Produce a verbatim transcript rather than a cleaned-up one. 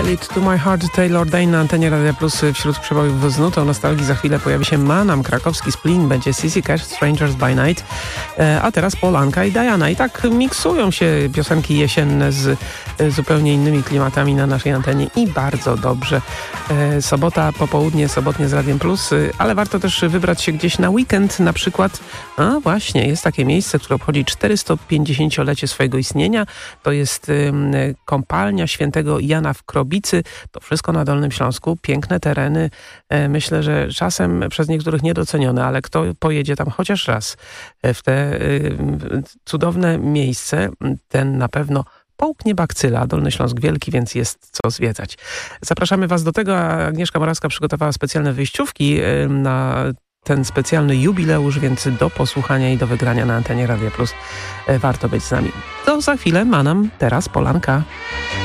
Feel It To My Heart, Taylor Dane na antenie Radia Plus. Wśród przebojów z nutą nostalgii za chwilę pojawi się Manam, krakowski Splin, będzie Sissy Cash, Strangers by Night, a teraz Polanka i Diana. I tak miksują się piosenki jesienne z zupełnie innymi klimatami na naszej antenie i bardzo dobrze. Sobota, popołudnie, sobotnie z Radiem Plus, ale warto też wybrać się gdzieś na weekend, na przykład, a właśnie, jest takie miejsce, które obchodzi czterystopięćdziesięciolecie swojego istnienia. To jest kąpalnia świętego Jana w Krobicy. To wszystko na Dolnym Śląsku. Piękne tereny. Myślę, że czasem przez niektórych niedocenione, ale kto pojedzie tam chociaż raz w te cudowne miejsce, ten na pewno połknie bakcyla. Dolny Śląsk wielki, więc jest co zwiedzać. Zapraszamy Was do tego. Agnieszka Morawska przygotowała specjalne wyjściówki na ten specjalny jubileusz, więc do posłuchania i do wygrania na antenie Radia Plus warto być z nami. To za chwilę Manam, teraz Polanka.